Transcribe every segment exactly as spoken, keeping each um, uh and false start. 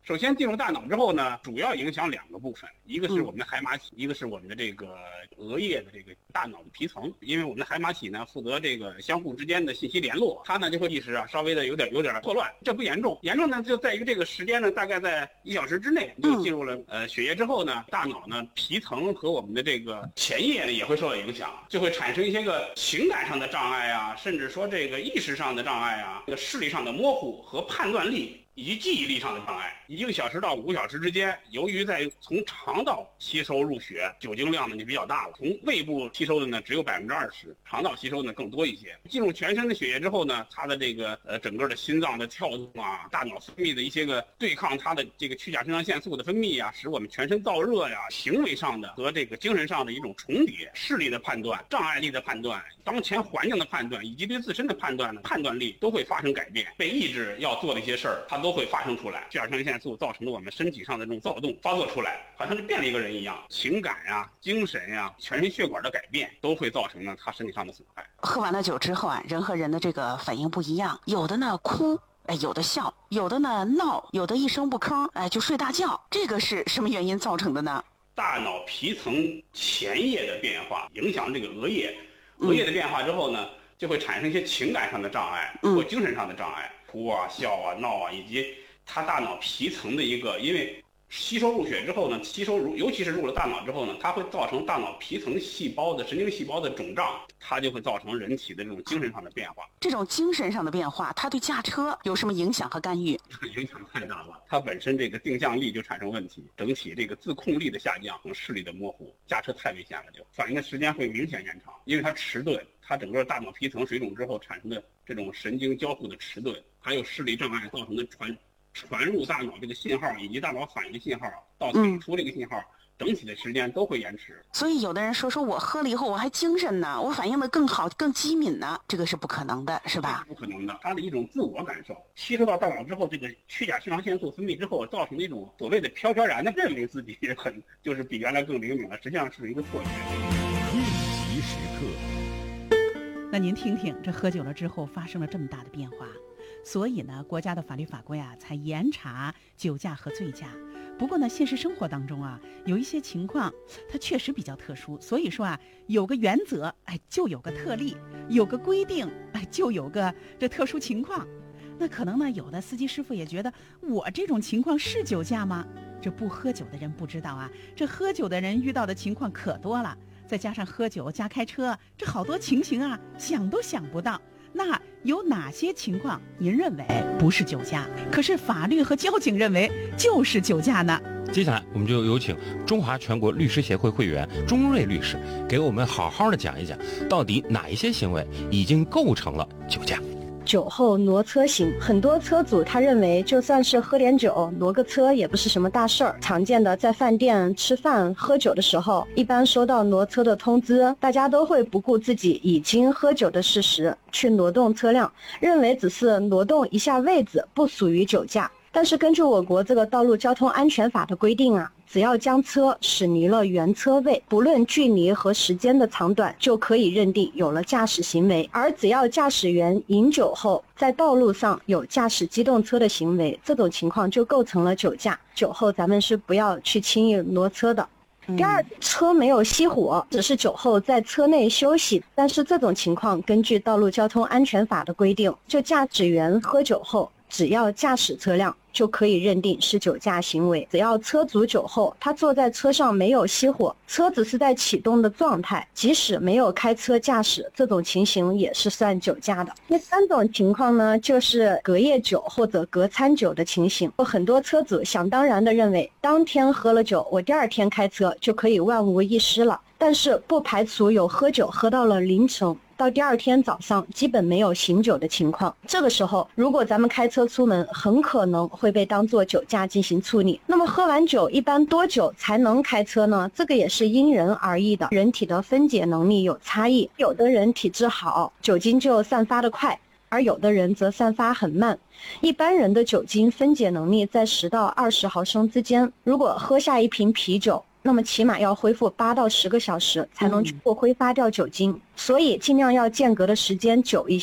首先进入大脑之后呢，主要影响两个部分，一个是我们的海马体，一个是我们的这个额叶的这个大脑的皮层。因为我们的海马体呢负责这个相互之间的信息联络，它呢就会意识啊稍微的有点有点错乱，这不严重，严重呢就在于这个时间呢大概在一小时之内就进入了呃血液之后呢，大脑呢皮层和我们的这个前叶呢也会受到影响，就会产生一些个情感上的障碍啊，甚至说这个意识上的障碍啊，这个视力上的模糊和判断力以及记忆力上的障碍。一个小时到五个小时之间，由于在从肠道吸收入血，酒精量呢就比较大了，从胃部吸收的呢只有百分之二十，肠道吸收呢更多一些。进入全身的血液之后呢，它的这个呃整个的心脏的跳动啊，大脑分泌的一些个对抗它的这个去甲肾上腺素的分泌啊，使我们全身燥热呀，行为上的和这个精神上的一种重叠，视力的判断、障碍力的判断、当前环境的判断以及对自身的判断呢，判断力都会发生改变，被抑制要做的一些事儿，它都会发生出来。去甲肾上腺素造成了我们身体上的这种躁动发作出来，好像是变了一个人一样，情感呀、精神呀、全身血管的改变都会造成呢他身体上的损害。 喝完了酒之后啊，人和人的这个反应不一样，有的呢哭，哎，有的笑，有的呢闹，有的一声不吭，哎，就睡大觉。这个是什么原因造成的呢？ 大脑皮层前叶的变化影响这个额叶，额叶的变化之后呢，就会产生一些情感上的障碍或精神上的障碍，哭啊、笑啊、闹啊，以及它大脑皮层的一个，因为吸收入血之后呢，吸收入尤其是入了大脑之后呢，它会造成大脑皮层细胞的神经细胞的肿胀，它就会造成人体的这种精神上的变化。 这种精神上的变化，它对驾车有什么影响和干预？ 影响太大了，它本身这个定向力就产生问题，整体这个自控力的下降和视力的模糊，驾车太危险了，就反应的时间会明显延长，因为它迟钝，它整个大脑皮层水肿之后产生的这种神经交互的迟钝，还有视力障碍造成的传传入大脑这个信号以及大脑反应信号到退出这个信号、嗯、整体的时间都会延迟。 所以有的人说说我喝了以后我还精神呢，我反应的更好更机敏呢，这个是不可能的，是吧？ 不可能的，它的一种自我感受吸收到大脑之后，这个去甲肾上腺素分泌之后造成的一种所谓的飘飘然的认为自己很就是比原来更灵敏了，实际上是一个错觉。 应急时刻。 那您听听，这喝酒了之后发生了这么大的变化，所以呢，国家的法律法规啊才严查酒驾和醉驾。不过呢，现实生活当中啊，有一些情况它确实比较特殊，所以说啊，有个原则，哎，就有个特例；有个规定，哎，就有个这特殊情况。那可能呢，有的司机师傅也觉得，我这种情况是酒驾吗？这不喝酒的人不知道啊，这喝酒的人遇到的情况可多了。再加上喝酒加开车，这好多情形啊，想都想不到。那有哪些情况您认为不是酒驾，可是法律和交警认为就是酒驾呢？ 接下来我们就有请中华全国律师协会会员钟瑞律师给我们好好的讲一讲，到底哪一些行为已经构成了酒驾。 酒后挪车型，很多车主他认为就算是喝点酒挪个车也不是什么大事儿。常见的在饭店吃饭喝酒的时候，一般收到挪车的通知，大家都会不顾自己已经喝酒的事实去挪动车辆，认为只是挪动一下位置，不属于酒驾。但是根据我国这个道路交通安全法的规定啊，只要将车驶离了原车位，不论距离和时间的长短，就可以认定有了驾驶行为。而只要驾驶员饮酒后在道路上有驾驶机动车的行为，这种情况就构成了酒驾。酒后咱们是不要去轻易挪车的。第二，车没有熄火，只是酒后在车内休息，但是这种情况根据道路交通安全法的规定，就驾驶员喝酒后只要驾驶车辆就可以认定是酒驾行为。只要车主酒后他坐在车上没有熄火，车子是在启动的状态，即使没有开车驾驶，这种情形也是算酒驾的。第三种情况呢，就是隔夜酒或者隔餐酒的情形。很多车主想当然的认为当天喝了酒，我第二天开车就可以万无一失了，但是不排除有喝酒喝到了凌晨到第二天早上基本没有醒酒的情况。这个时候如果咱们开车出门，很可能会被当作酒驾进行处理。那么喝完酒一般多久才能开车呢？这个也是因人而异的，人体的分解能力有差异，有的人体质好，酒精就散发得快，而有的人则散发很慢。一般人的酒精分解能力在十到二十毫升之间，如果喝下一瓶啤酒，那么起码要恢复八到十个小时才能全部挥发掉酒精，所以尽量要间隔的时间久一些。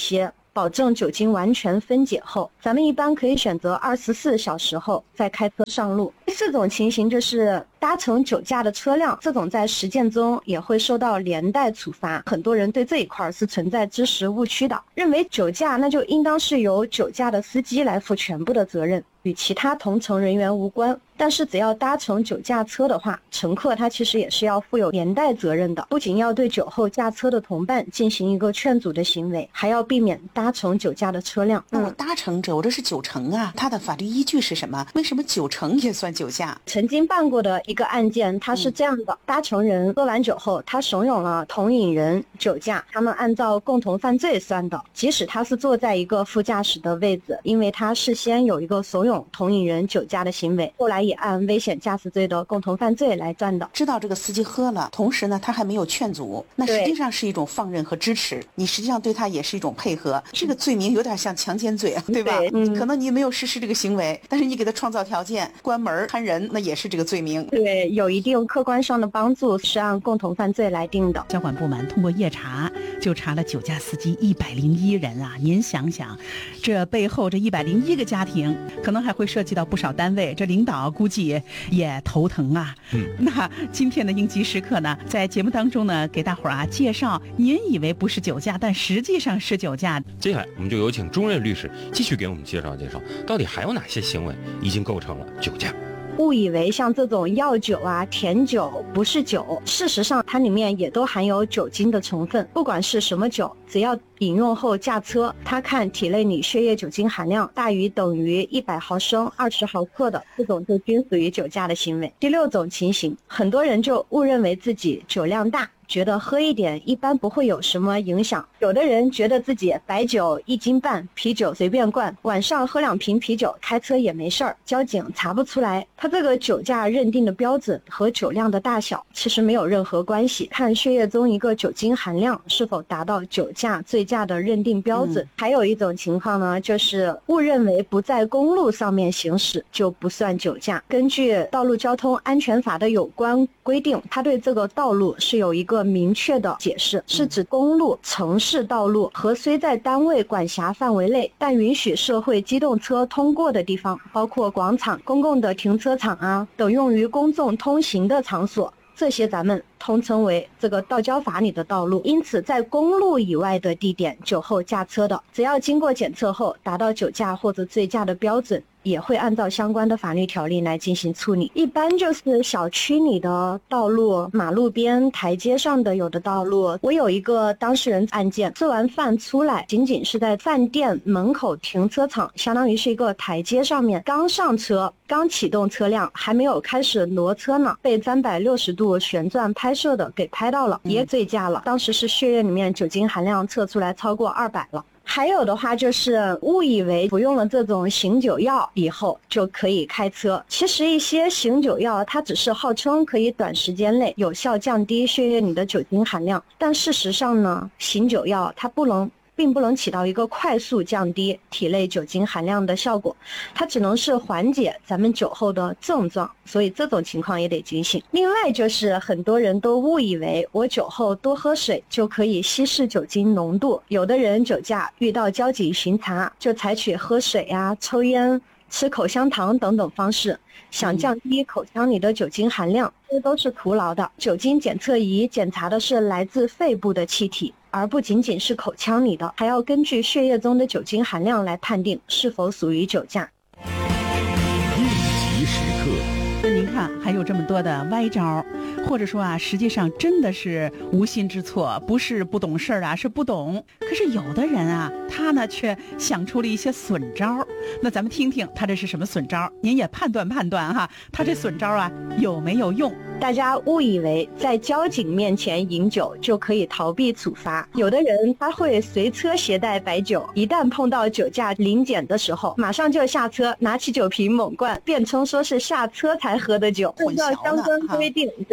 保证酒精完全分解后，咱们一般可以选择二十四小时后再开车上路。第四种情形就是搭乘酒驾的车辆，这种在实践中也会受到连带处罚。很多人对这一块是存在知识误区的，认为酒驾那就应当是由酒驾的司机来负全部的责任，与其他同乘人员无关。但是只要搭乘酒驾车的话，乘客他其实也是要负有连带责任的，不仅要对酒后驾车的同伴进行一个劝阻的行为，还要避免搭乘酒驾的车辆。 那我搭乘者，我这是酒乘啊，它的法律依据是什么？为什么酒乘也算酒驾？ 曾经办过的一个案件，它是这样的：搭乘人喝完酒后，他怂恿了同饮人酒驾，他们按照共同犯罪算的。即使他是坐在一个副驾驶的位置，因为他事先有一个怂恿同饮人酒驾的行为，后来也按危险驾驶罪的共同犯罪来算的。 知道这个司机喝了，同时呢他还没有劝阻，那实际上是一种放任和支持，你实际上对他也是一种配合。这个罪名有点像强奸罪啊，对吧？对嗯、可能你没有实施这个行为，但是你给他创造条件，关门看人，那也是这个罪名。 对，有一定客观上的帮助，是按共同犯罪来定的。 交管部门通过夜查就查了酒驾司机一百零一人啊！您想想，这背后这一百零一个家庭，可能还会涉及到不少单位，这领导估计也头疼啊。嗯，那今天的应急时刻呢，在节目当中呢，给大伙儿啊介绍您以为不是酒驾，但实际上是酒驾。 接下来我们就有请钟瑞律师继续给我们介绍介绍，到底还有哪些行为已经构成了酒驾。 误以为像这种药酒啊、甜酒不是酒，事实上它里面也都含有酒精的成分。不管是什么酒，只要饮用后驾车，它看体内里血液酒精含量大于等于一百毫升二十毫克的，这种就均属于酒驾的行为。第六种情形，很多人就误认为自己酒量大，觉得喝一点一般不会有什么影响。有的人觉得自己白酒一斤半，啤酒随便灌，晚上喝两瓶啤酒开车也没事儿，交警查不出来。他这个酒驾认定的标准和酒量的大小其实没有任何关系，看血液中一个酒精含量是否达到酒驾醉驾的认定标准。嗯、还有一种情况呢，就是误认为不在公路上面行驶就不算酒驾。根据《道路交通安全法》的有关规定，它对这个道路是有一个明确的解释，是指公路、城市道路和虽在单位管辖范围内但允许社会机动车通过的地方，包括广场、公共的停车场啊等用于公众通行的场所，这些咱们通称为这个道交法里的道路。因此在公路以外的地点酒后驾车的，只要经过检测后达到酒驾或者醉驾的标准，也会按照相关的法律条例来进行处理。一般就是小区里的道路、马路边、台阶上的有的道路。我有一个当事人案件，吃完饭出来，仅仅是在饭店门口停车场，相当于是一个台阶上面，刚上车，刚启动车辆，还没有开始挪车呢，被三百六十度旋转拍摄的给拍到了，也醉驾了。当时是血液里面酒精含量测出来超过二百了。还有的话就是误以为服用了这种醒酒药以后就可以开车，其实一些醒酒药它只是号称可以短时间内有效降低血液里的酒精含量，但事实上呢，醒酒药它不能并不能起到一个快速降低体内酒精含量的效果，它只能是缓解咱们酒后的症状，所以这种情况也得警醒。另外就是很多人都误以为我酒后多喝水就可以稀释酒精浓度，有的人酒驾遇到交警巡查就采取喝水啊、抽烟、吃口香糖等等方式，想降低口腔里的酒精含量，这都是徒劳的。酒精检测仪检查的是来自肺部的气体，而不仅仅是口腔里的，还要根据血液中的酒精含量来判定是否属于酒驾。 应急时刻。 您看还有这么多的歪招，或者说啊，实际上真的是无心之错，不是不懂事啊，是不懂。可是有的人啊，他呢却想出了一些损招。那咱们听听他这是什么损招，您也判断判断哈，他这损招啊有没有用。 大家误以为在交警面前饮酒就可以逃避处罚，有的人他会随车携带白酒，一旦碰到酒驾临检的时候，马上就下车拿起酒瓶猛灌，辩称说是下车才喝的酒。按照相关规定，对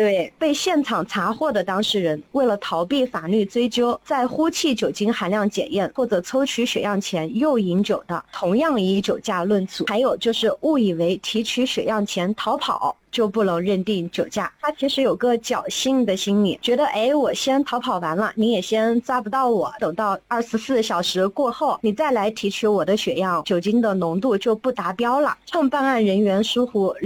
对，被现场查获的当事人为了逃避法律追究，在呼气酒精含量检验或者抽取血样前又饮酒的，同样以酒驾论处。还有就是误以为提取血样前逃跑就不能认定酒驾，他其实有个侥幸的心理，觉得哎，我先逃跑完了，你也先抓不到我，等到二十四小时过后，你再来提取我的血样，酒精的浓度就不达标了。趁办案人员疏忽，